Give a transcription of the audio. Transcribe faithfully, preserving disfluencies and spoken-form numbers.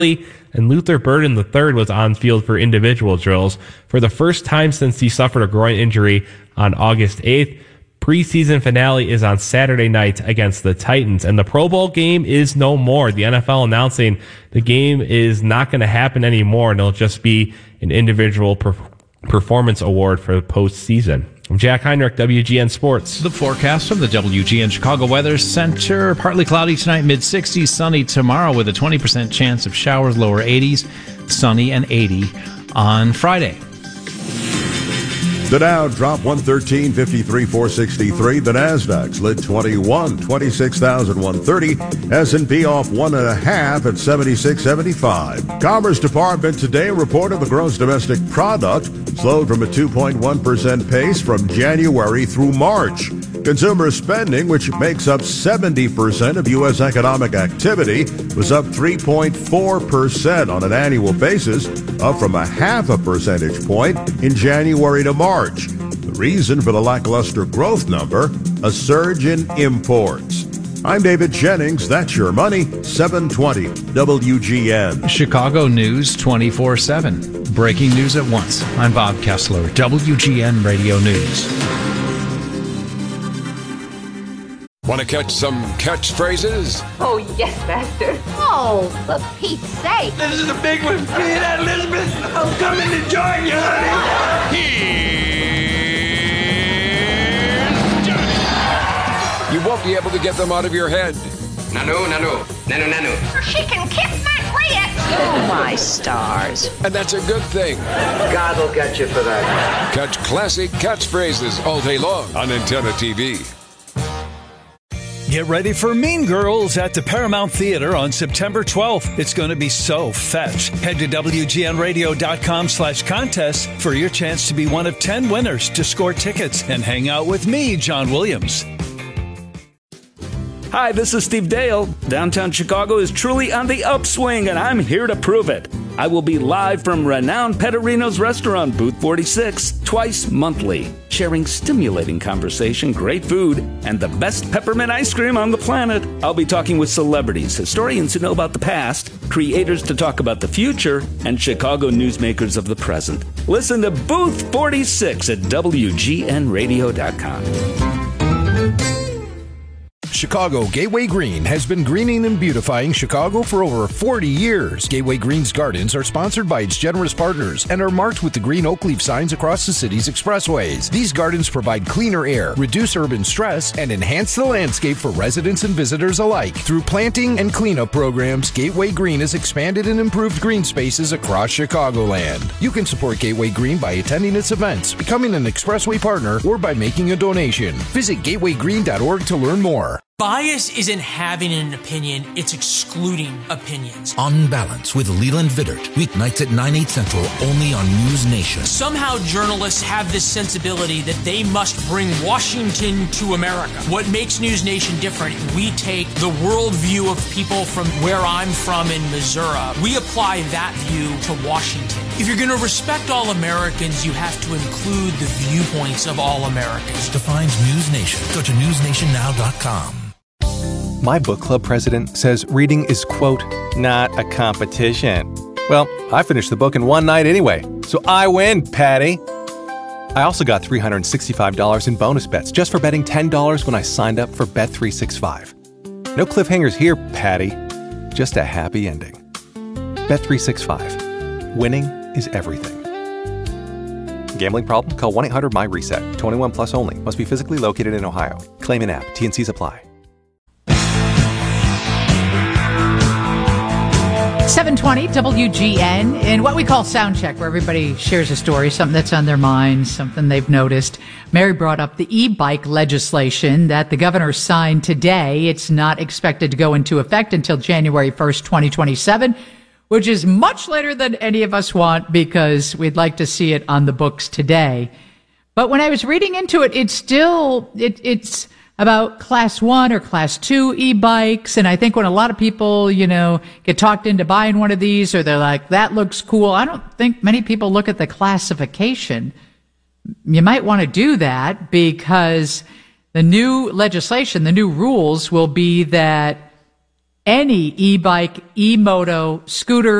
and Luther Burden the third was on field for individual drills for the first time since he suffered a groin injury on August eighth. Preseason finale is on Saturday night against the Titans, and the Pro Bowl game is no more. The N F L announcing the game is not going to happen anymore, and it'll just be an individual per- performance award for the postseason. I'm Jack Heinrich, W G N Sports. The forecast from the W G N Chicago Weather Center. Partly cloudy tonight, mid sixties, sunny tomorrow with a twenty percent chance of showers, lower eighties, sunny and eighty on Friday. The Dow dropped one thirteen, fifty-three, four sixty-three. The Nasdaq slid twenty-one, twenty-six thousand one hundred thirty. S and P off one and a half at seventy-six seventy-five. Commerce Department today reported the gross domestic product slowed from a two point one percent pace from January through March. Consumer spending, which makes up seventy percent of U S economic activity, was up three point four percent on an annual basis, up from a half a percentage point in January to March. The reason for the lackluster growth number, a surge in imports. I'm David Jennings. That's your money. seven twenty W G N. Chicago News twenty-four seven. Breaking news at once. I'm Bob Kessler, W G N Radio News. Want to catch some catchphrases? Oh, yes, Master. Oh, for Pete's sake. This is the big one. You hear that, Elizabeth? I'm coming to join you, honey. Here's Johnny. You won't be able to get them out of your head. Nanu, nanu, nanu, nanu. She can kiss my clit. Oh, my stars. And that's a good thing. God will get you for that. Catch classic catchphrases all day long on Antenna T V. Get ready for Mean Girls at the Paramount Theater on September twelfth. It's going to be so fetch. Head to W G N radio dot com slash contest for your chance to be one of ten winners to score tickets and hang out with me, John Williams. Hi, this is Steve Dale. Downtown Chicago is truly on the upswing, and I'm here to prove it. I will be live from renowned Petterino's restaurant, Booth forty-six, twice monthly, sharing stimulating conversation, great food, and the best peppermint ice cream on the planet. I'll be talking with celebrities, historians who know about the past, creators to talk about the future, and Chicago newsmakers of the present. Listen to Booth forty-six at W G N radio dot com. Chicago Gateway Green has been greening and beautifying Chicago for over forty years. Gateway Green's gardens are sponsored by its generous partners and are marked with the green oak leaf signs across the city's expressways. These gardens provide cleaner air, reduce urban stress, and enhance the landscape for residents and visitors alike. Through planting and cleanup programs, Gateway Green has expanded and improved green spaces across Chicagoland. You can support Gateway Green by attending its events, becoming an expressway partner, or by making a donation. Visit gateway green dot org to learn more. Bias isn't having an opinion, it's excluding opinions. On Balance with Leland Vittert, weeknights at nine, eight central, only on News Nation. Somehow journalists have this sensibility that they must bring Washington to America. What makes News Nation different, we take the worldview of people from where I'm from in Missouri. We apply that view to Washington. If you're going to respect all Americans, you have to include the viewpoints of all Americans. To find News Nation, go to news nation now dot com. My book club president says reading is, quote, not a competition. Well, I finished the book in one night anyway, so I win, Patty. I also got three hundred sixty-five dollars in bonus bets just for betting ten dollars when I signed up for Bet three sixty-five. No cliffhangers here, Patty. Just a happy ending. Bet three sixty-five. Winning is everything. Gambling problem? Call one eight hundred my reset. twenty-one plus only. Must be physically located in Ohio. Claim in app. T and C's apply. seven twenty W G N in what we call sound check, where everybody shares a story, something that's on their mind, something they've noticed. Mary brought up the e-bike legislation that the governor signed today. It's not expected to go into effect until January first, twenty twenty-seven, which is much later than any of us want because we'd like to see it on the books today. But when I was reading into it, it's still, it, it's about class one or class two e-bikes. And I think when a lot of people, you know, get talked into buying one of these, or they're like, that looks cool, I don't think many people look at the classification. You might want to do that because the new legislation, the new rules will be that any e-bike, e-moto, scooter,